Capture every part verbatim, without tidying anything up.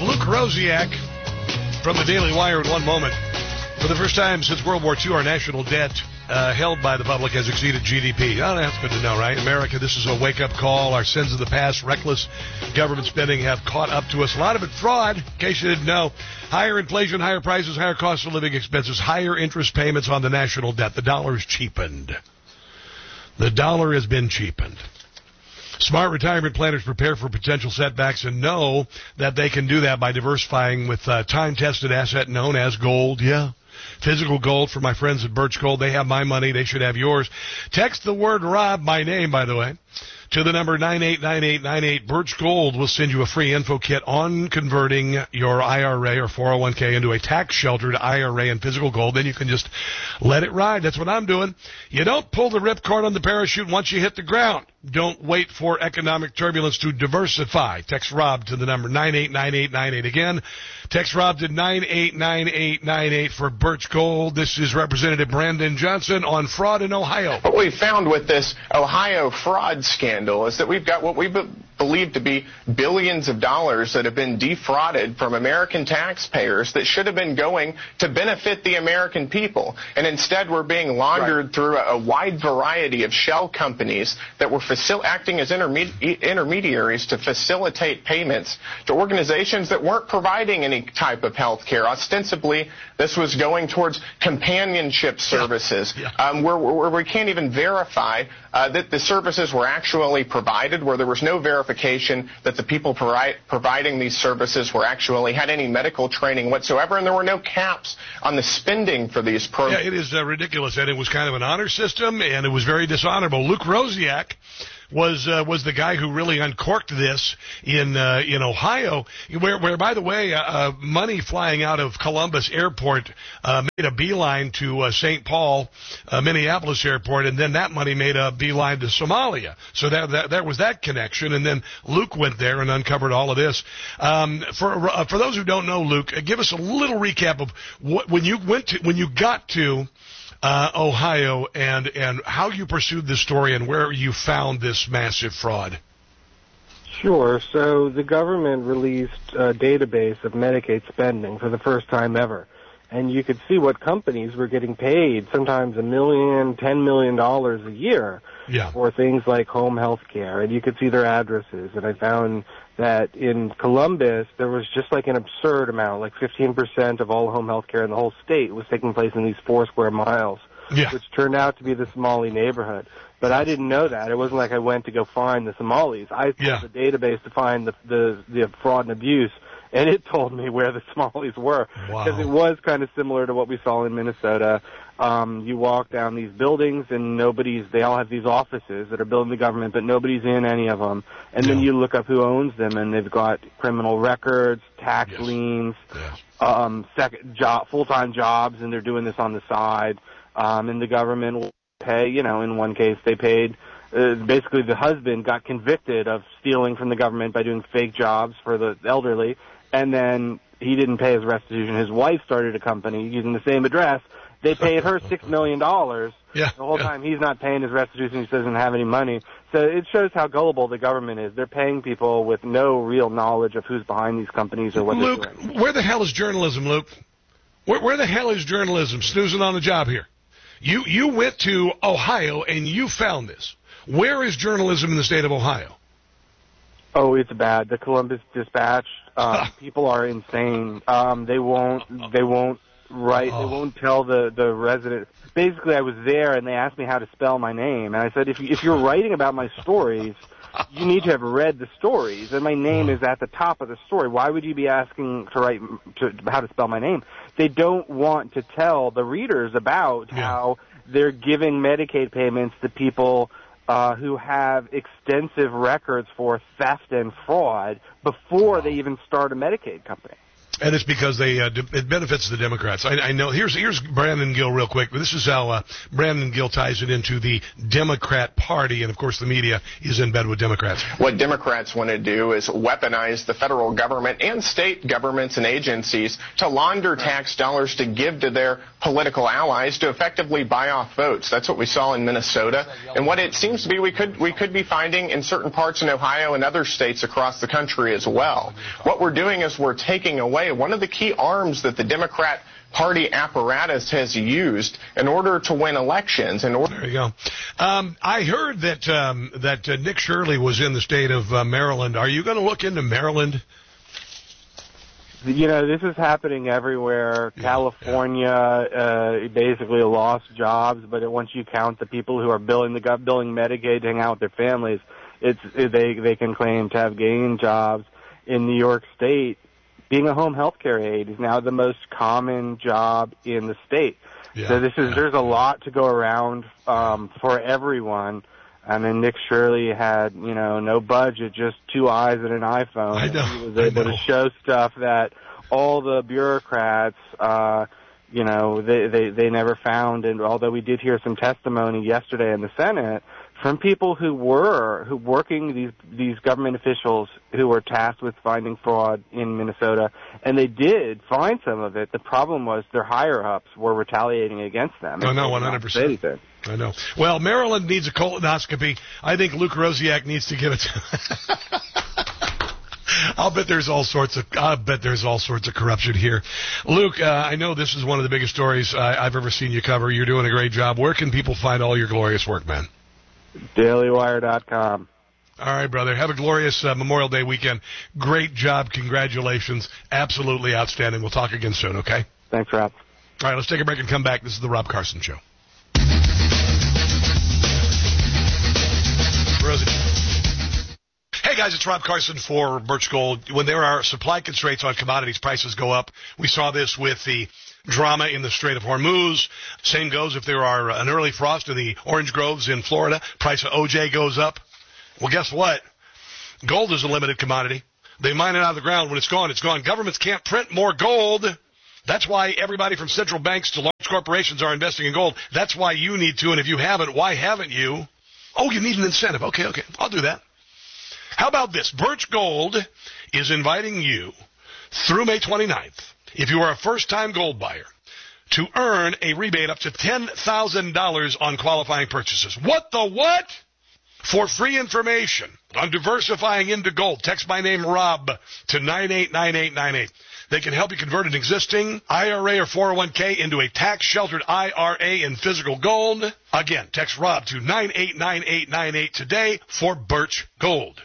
Luke Rosiak from the Daily Wire in one moment. For the first time since World War Two, our national debt uh, held by the public has exceeded G D P. Oh, that's good to know, right? America, this is a wake-up call. Our sins of the past, reckless government spending have caught up to us. A lot of it fraud, in case you didn't know. Higher inflation, higher prices, higher cost of living expenses, higher interest payments on the national debt. The dollar is cheapened. The dollar has been cheapened. Smart retirement planners prepare for potential setbacks and know that they can do that by diversifying with a time-tested asset known as gold. Yeah. Physical gold for my friends at Birch Gold. They have my money. They should have yours. Text the word Rob, my name, by the way, to the number nine eight nine eight nine eight. Birch Gold will send you a free info kit on converting your I R A or four oh one k into a tax-sheltered I R A and physical gold. Then you can just let it ride. That's what I'm doing. You don't pull the ripcord on the parachute once you hit the ground. Don't wait for economic turbulence to diversify. Text Rob to the number nine eight nine eight nine eight. Again, text Rob to nine eight nine eight nine eight for Birch Gold. This is Representative Brandon Johnson on fraud in Ohio. What we found with this Ohio fraud scandal is that we've got what we be- believe to be billions of dollars that have been defrauded from American taxpayers that should have been going to benefit the American people. And instead we're being laundered right. through a, a wide variety of shell companies that were facil- acting as interme- intermediaries to facilitate payments to organizations that weren't providing any type of health care. Ostensibly, this was going towards companionship services, yeah. Yeah. Um, where, where we can't even verify uh, that the services were actually provided, where there was no verification that the people provi- providing these services were actually had any medical training whatsoever, and there were no caps on the spending for these programs. Yeah, it is uh, ridiculous, and it was kind of an honor system, and it was very dishonorable. Luke Rosiak was uh, was the guy who really uncorked this in uh, in Ohio, where, where by the way, uh, uh, money flying out of Columbus Airport uh, made a beeline to uh, Saint Paul, uh, Minneapolis Airport, and then that money made a beeline to Somalia. So that, that there was that connection, and then Luke went there and uncovered all of this. Um, for uh, for those who don't know, Luke, uh, give us a little recap of what when you went to when you got to Uh, Ohio, and, and how you pursued this story and where you found this massive fraud. Sure. So the government released a database of Medicaid spending for the first time ever. And you could see what companies were getting paid, sometimes a million, ten million dollars a year yeah. for things like home health care. And you could see their addresses. And I found that in Columbus, there was just like an absurd amount, like fifteen percent of all home health care in the whole state was taking place in these four square miles, yeah. which turned out to be the Somali neighborhood. But I didn't know that. It wasn't like I went to go find the Somalis. I pulled yeah. the database to find the, the, the fraud and abuse, and it told me where the Somalis were. Because wow. it was kind of similar to what we saw in Minnesota. Um, you walk down these buildings, and nobody's, they all have these offices that are built in the government, but nobody's in any of them. And yeah. then you look up who owns them, and they've got criminal records, tax yes. liens, yes. um, second job, full-time jobs, and they're doing this on the side. Um, and the government will pay, you know, in one case they paid, uh, basically the husband got convicted of stealing from the government by doing fake jobs for the elderly, and then he didn't pay his restitution. His wife started a company using the same address. They paid her six million dollars. Yeah, the whole yeah. time he's not paying his restitution. He doesn't have any money. So it shows how gullible the government is. They're paying people with no real knowledge of who's behind these companies or what Luke, they're doing. Where the hell is journalism, Luke? Where, where the hell is journalism? Snoozing on the job here. You you went to Ohio and you found this. Where is journalism in the state of Ohio? Oh, it's bad. The Columbus Dispatch, uh, people are insane. Um, they won't they won't write. Oh. They won't tell the the resident. Basically, I was there and they asked me how to spell my name, and I said, if you, if you're writing about my stories, you need to have read the stories, and my name is at the top of the story. Why would you be asking to write to, how to spell my name? They don't want to tell the readers about yeah. how they're giving Medicaid payments to people uh, who have extensive records for theft and fraud before they even start a Medicaid company. And it's because they uh, de- it benefits the Democrats. I, I know. Here's here's Brandon Gill real quick. This is how uh, Brandon Gill ties it into the Democrat Party, and of course the media is in bed with Democrats. What Democrats want to do is weaponize the federal government and state governments and agencies to launder tax dollars to give to their political allies to effectively buy off votes. That's what we saw in Minnesota, and what it seems to be we could we could be finding in certain parts in Ohio and other states across the country as well. What we're doing is we're taking away one of the key arms that the Democrat Party apparatus has used in order to win elections. In order there you go. Um, I heard that um, that uh, Nick Shirley was in the state of uh, Maryland. Are you going to look into Maryland? You know, this is happening everywhere. Yeah, California yeah. Uh, basically lost jobs, but once you count the people who are billing the billing Medicaid to hang out with their families, it's they they can claim to have gained jobs. In New York State, being a home health care aide is now the most common job in the state. Yeah, so this is yeah. there's a lot to go around um, for everyone. And then Nick Shirley had, you know, no budget, just two eyes and an iPhone. I know. He was able to show stuff that all the bureaucrats, uh, you know, they, they, they never found. And although we did hear some testimony yesterday in the Senate from people who were who working these these government officials who were tasked with finding fraud in Minnesota, and they did find some of it. The problem was their higher ups were retaliating against them. Oh no, one hundred percent. I know. Well, Maryland needs a colonoscopy. I think Luke Rosiak needs to give it. To I'll bet there's all sorts of I bet there's all sorts of corruption here. Luke, uh, I know this is one of the biggest stories uh, I've ever seen you cover. You're doing a great job. Where can people find all your glorious work, man? Daily Wire dot com. All right, brother. Have a glorious uh, Memorial Day weekend. Great job. Congratulations. Absolutely outstanding. We'll talk again soon, okay? Thanks, Rob. All right, let's take a break and come back. This is the Rob Carson Show. Rosie. Hey, guys, it's Rob Carson for Birch Gold. When there are supply constraints on commodities, prices go up. We saw this with the drama in the Strait of Hormuz. Same goes if there are an early frost in the orange groves in Florida. Price of O J goes up. Well, guess what? Gold is a limited commodity. They mine it out of the ground. When it's gone, it's gone. Governments can't print more gold. That's why everybody from central banks to large corporations are investing in gold. That's why you need to, and if you haven't, why haven't you? Oh, you need an incentive. Okay, okay. I'll do that. How about this? Birch Gold is inviting you through May twenty-ninth, if you are a first-time gold buyer, to earn a rebate up to ten thousand dollars on qualifying purchases. What the what? For free information on diversifying into gold, text my name, Rob, to nine eight nine eight nine eight. They can help you convert an existing I R A or four oh one k into a tax-sheltered I R A in physical gold. Again, text Rob to nine eight nine eight nine eight today for Birch Gold.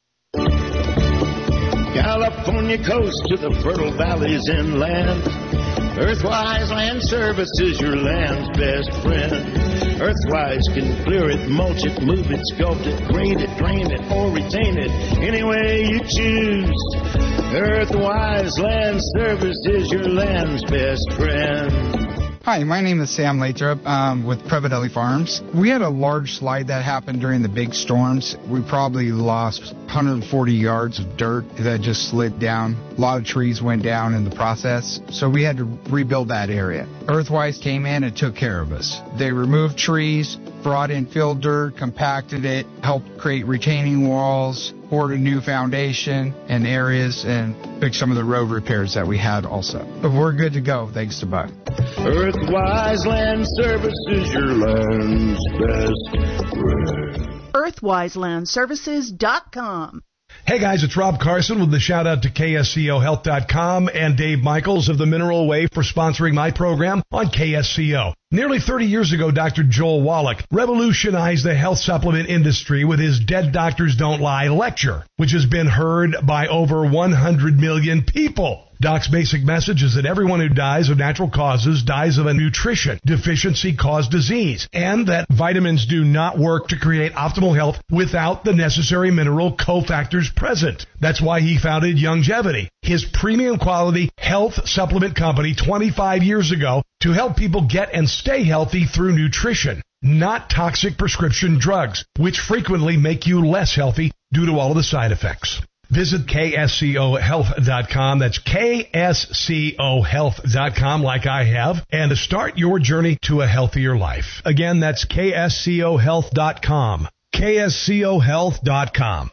California coast to the fertile valleys inland. Earthwise Land Services, your land's best friend. Earthwise can clear it, mulch it, move it, sculpt it, grade it, drain it, or retain it any way you choose. Earthwise Land Services, your land's best friend. Hi, my name is Sam Lathrop um, with Prevadelli Farms. We had a large slide that happened during the big storms. We probably lost one hundred forty yards of dirt that just slid down. A lot of trees went down in the process, so we had to rebuild that area. Earthwise came in and took care of us. They removed trees, brought in filled dirt, compacted it, helped create retaining walls, poured a new foundation in areas, and fixed some of the road repairs that we had also. But we're good to go, thanks to Buck. Earthwise Land Services, your land's best friend. Earthwise Land Services dot com. Hey guys, it's Rob Carson with the shout out to K S C O Health dot com and Dave Michaels of the Mineral Way for sponsoring my program on K S C O. Nearly thirty years ago, Doctor Joel Wallach revolutionized the health supplement industry with his Dead Doctors Don't Lie lecture, which has been heard by over one hundred million people. Doc's basic message is that everyone who dies of natural causes dies of a nutrition deficiency caused disease, and that vitamins do not work to create optimal health without the necessary mineral cofactors present. That's why he founded Youngevity, his premium quality health supplement company twenty-five years ago, to help people get and stay healthy through nutrition, not toxic prescription drugs, which frequently make you less healthy due to all of the side effects. Visit K S C O health dot com. That's K S C O health dot com, like I have, and to start your journey to a healthier life. Again, that's K S C O health dot com. K S C O health dot com.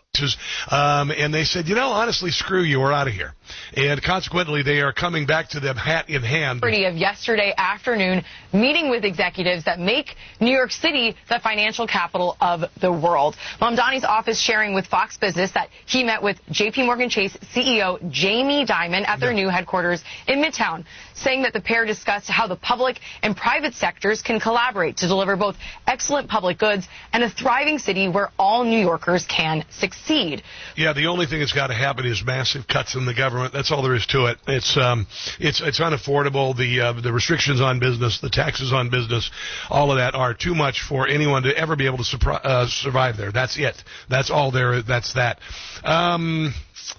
Um, and they said, you know, honestly, screw you, we're out of here. And consequently, they are coming back to them hat in hand. Of yesterday afternoon, meeting with executives that make New York City the financial capital of the world. Mamdani's office sharing with Fox Business that he met with J P Morgan Chase C E O Jamie Dimon at their yeah. new headquarters in Midtown, saying that the pair discussed how the public and private sectors can collaborate to deliver both excellent public goods and a thriving city where all New Yorkers can succeed. Yeah, the only thing that's got to happen is massive cuts in the government. That's all there is to it. It's um, it's it's unaffordable. The uh, the restrictions on business, the taxes on business, all of that are too much for anyone to ever be able to surpri- uh, survive there. That's it. That's all there. That's that. Um,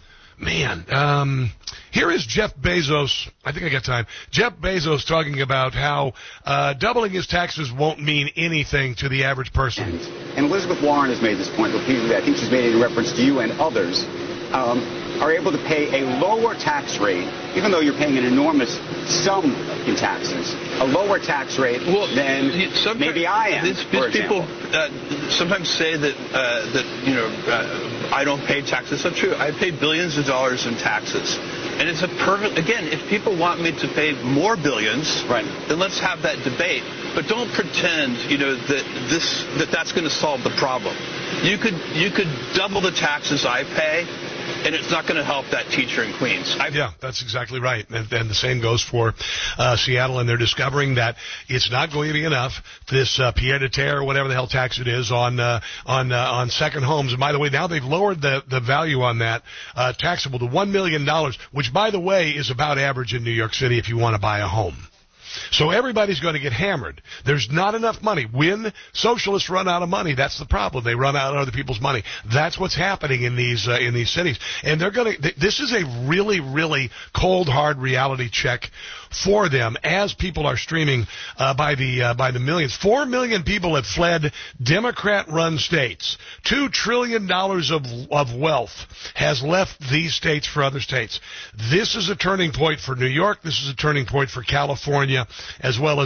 man, um, here is Jeff Bezos. I think I got time. Jeff Bezos talking about how uh, doubling his taxes won't mean anything to the average person. And Elizabeth Warren has made this point repeatedly. I think she's made it in reference to you and others. Um, are able to pay a lower tax rate, even though you're paying an enormous sum in taxes, a lower tax rate well, than maybe I am. These, these people uh, sometimes say that uh, that you know uh, I don't pay taxes. That's not true. I pay billions of dollars in taxes, and it's a perfect. Again, if people want me to pay more billions, right. then let's have that debate. But don't pretend, you know, that this that that's going to solve the problem. You could you could double the taxes I pay, and it's not going to help that teacher in Queens. I've yeah, that's exactly right. And, and the same goes for uh, Seattle, and they're discovering that it's not going to be enough, this uh, pied-à-terre or whatever the hell tax it is on uh, on uh, on second homes. And by the way, now they've lowered the, the value on that uh, taxable to one million dollars, which, by the way, is about average in New York City if you want to buy a home. So everybody's going to get hammered. There's not enough money. When socialists run out of money, that's the problem. They run out of other people's money. That's what's happening in these uh, in these cities. And they're going to. Th- this is a really, really cold, hard reality check for them as people are streaming uh, by the uh, by the millions. Four million people have fled Democrat-run states. Two trillion dollars of of wealth has left these states for other states. This is a turning point for New York. This is a turning point for California, as well as